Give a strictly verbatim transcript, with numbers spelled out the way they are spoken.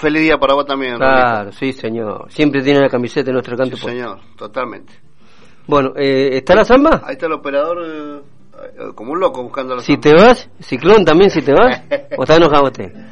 feliz día para vos también. Claro, Rolito. sí, señor. Siempre tiene la camiseta de nuestro canto. Sí, señor, totalmente. Bueno, eh, ¿está la samba? Ahí está el operador, eh, como un loco buscando la Si samba. te vas, Ciclón también, si te vas, o está enojado usted.